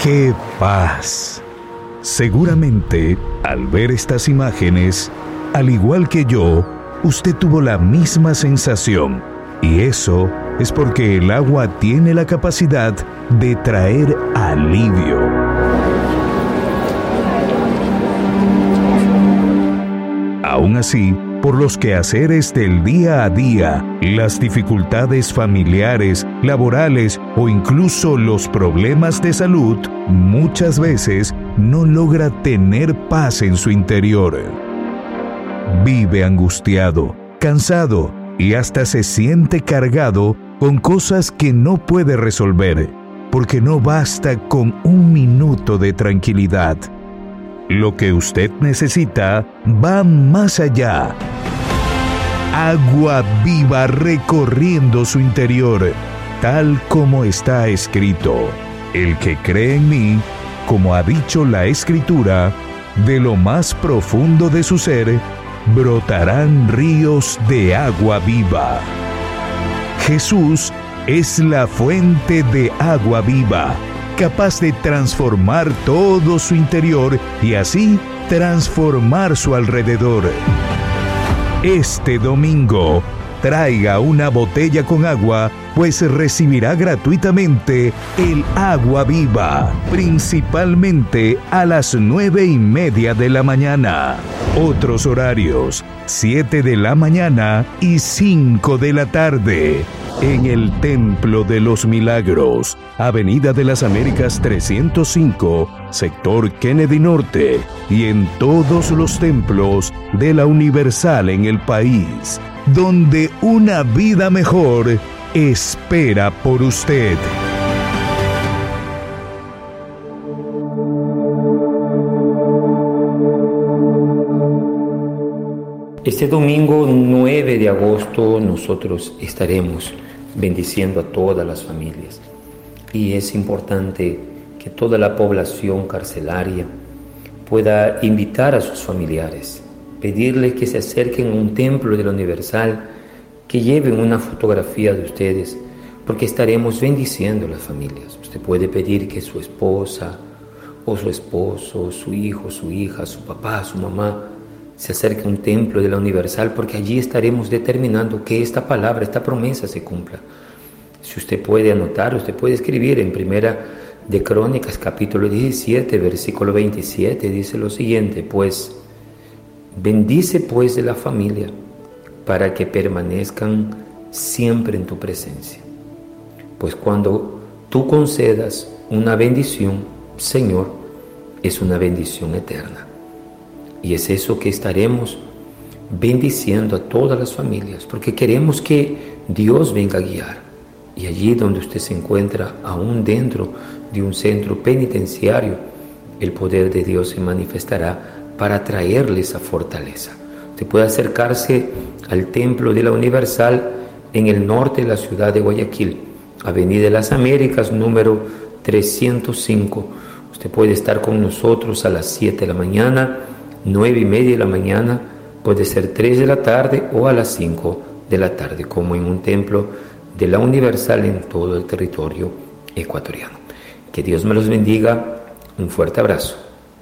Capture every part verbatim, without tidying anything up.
¡Qué paz! Seguramente, al ver estas imágenes, al igual que yo, usted tuvo la misma sensación. Y eso es porque el agua tiene la capacidad de traer alivio. Aún así, por los quehaceres del día a día, las dificultades familiares, laborales o incluso los problemas de salud, muchas veces no logra tener paz en su interior. Vive angustiado, cansado y hasta se siente cargado con cosas que no puede resolver, porque no basta con un minuto de tranquilidad. Lo que usted necesita va más allá. Agua viva recorriendo su interior, tal como está escrito. El que cree en mí, como ha dicho la Escritura, de lo más profundo de su ser, brotarán ríos de agua viva. Jesús es la fuente de agua viva, capaz de transformar todo su interior y así transformar su alrededor. Este domingo, traiga una botella con agua, pues recibirá gratuitamente el agua viva, principalmente a las nueve y media de la mañana. Otros horarios, siete de la mañana y cinco de la tarde. En el Templo de los Milagros, Avenida de las Américas trescientos cinco, sector Kennedy Norte, y en todos los templos de la Universal en el país, donde una vida mejor espera por usted. Este domingo nueve de agosto nosotros estaremos bendiciendo a todas las familias y es importante que toda la población carcelaria pueda invitar a sus familiares, pedirles que se acerquen a un templo de la Universal, que lleven una fotografía de ustedes, porque estaremos bendiciendo a las familias. Usted puede pedir que su esposa o su esposo, su hijo, su hija, su papá, su mamá se acerque a un templo de la Universal, porque allí estaremos determinando que esta palabra, esta promesa se cumpla. Si usted puede anotar, usted puede escribir en Primera de Crónicas, capítulo diecisiete, versículo veintisiete, dice lo siguiente: pues, bendice pues de la familia, para que permanezcan siempre en tu presencia. Pues cuando tú concedas una bendición, Señor, es una bendición eterna. Y es eso que estaremos bendiciendo a todas las familias, porque queremos que Dios venga a guiar. Y allí donde usted se encuentra, aún dentro de un centro penitenciario, el poder de Dios se manifestará para traerle esa fortaleza. Usted puede acercarse al Templo de la Universal en el norte de la ciudad de Guayaquil, Avenida de las Américas, número trescientos cinco. Usted puede estar con nosotros a las siete de la mañana, nueve y media de la mañana, puede ser tres de la tarde o a las cinco de la tarde, como en un templo de la Universal en todo el territorio ecuatoriano. Que Dios me los bendiga. Un fuerte abrazo.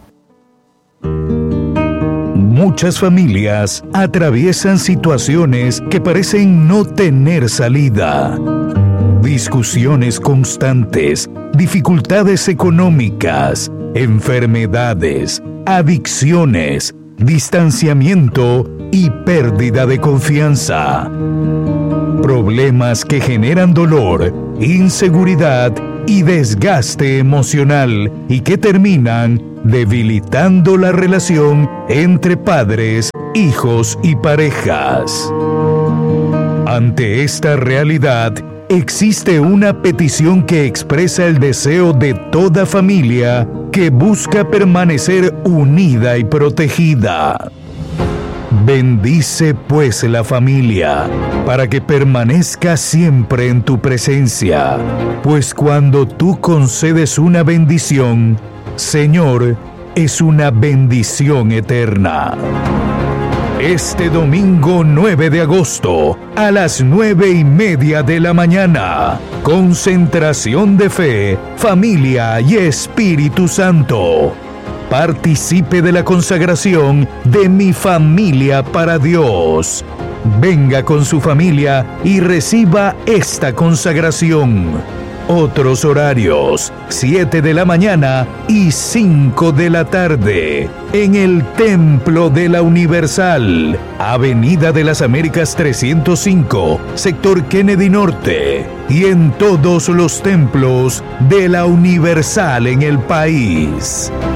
Muchas familias atraviesan situaciones que parecen no tener salida. Discusiones constantes, dificultades económicas, enfermedades, adicciones, distanciamiento y pérdida de confianza. Problemas que generan dolor, inseguridad y desgaste emocional y que terminan debilitando la relación entre padres, hijos y parejas. Ante esta realidad, existe una petición que expresa el deseo de toda familia que busca permanecer unida y protegida. Bendice pues la familia, para que permanezca siempre en tu presencia, pues cuando tú concedes una bendición, Señor, es una bendición eterna. Este domingo nueve de agosto, a las nueve y media de la mañana, concentración de fe, familia y Espíritu Santo. Participe de la consagración de Mi Familia para Dios. Venga con su familia y reciba esta consagración. Otros horarios, siete de la mañana y cinco de la tarde, en el Templo de la Universal, Avenida de las Américas trescientos cinco, sector Kennedy Norte, y en todos los templos de la Universal en el país.